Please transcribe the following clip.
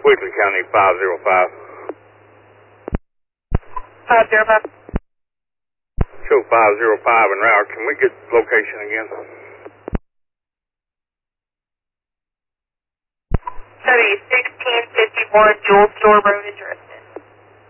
Whately County 505. 505. Show 505 en route. Can we get location again? Chevy 1651 Jewel Store Road address.